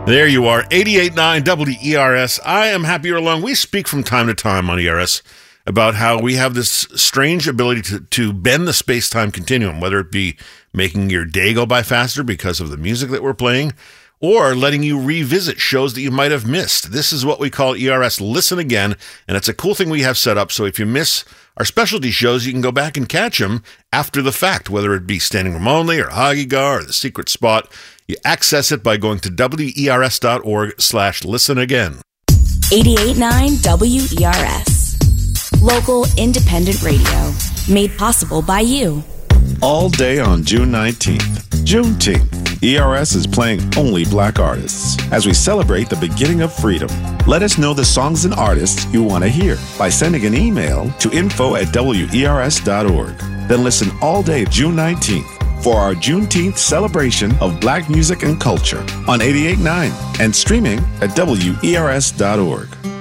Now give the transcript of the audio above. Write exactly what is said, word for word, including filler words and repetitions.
There you are, eighty-eight point nine W E R S. I am happy you're along. We speak from time to time on E R S about how we have this strange ability to, to bend the space-time continuum, whether it be making your day go by faster because of the music that we're playing, or letting you revisit shows that you might have missed. This is what we call E R S Listen Again, and it's a cool thing we have set up, so if you miss our specialty shows, you can go back and catch them after the fact, whether it be Standing Room Only or Hagigar or The Secret Spot. You access it by going to wers.org slash listen again. eighty-eight point nine W E R S. Local independent radio. Made possible by you. All day on June nineteenth, Juneteenth, E R S is playing only black artists as we celebrate the beginning of freedom. Let us know the songs and artists you want to hear by sending an email to info at wers dot org. Then listen all day June nineteenth for our Juneteenth celebration of black music and culture on eighty-eight point nine and streaming at wers dot org.